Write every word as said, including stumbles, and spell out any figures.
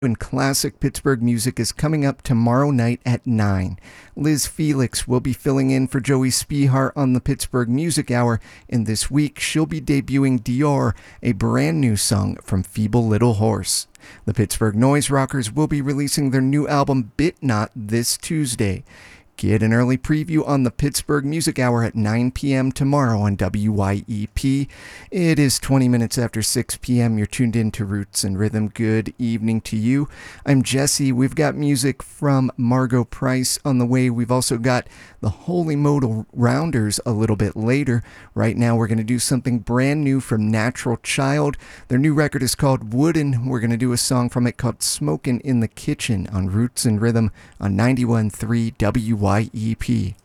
And classic Pittsburgh music is coming up tomorrow night at nine. Liz Felix will be filling in for Joey Spihar on the Pittsburgh Music Hour, and this week she'll be debuting Dior, a brand new song from Feeble Little Horse. The Pittsburgh Noise Rockers will be releasing their new album Bit Not this Tuesday. Get an early preview on the Pittsburgh Music Hour at nine p.m. tomorrow on W Y E P. It is twenty minutes after six p.m. You're tuned in to Roots and Rhythm. Good evening to you. I'm Jesse. We've got music from Margo Price on the way. We've also got the Holy Modal Rounders a little bit later. Right now we're going to do something brand new from Natural Child. Their new record is called Wooden. We're going to do a song from it called Smokin' in the Kitchen on Roots and Rhythm on ninety-one point three W Y E P.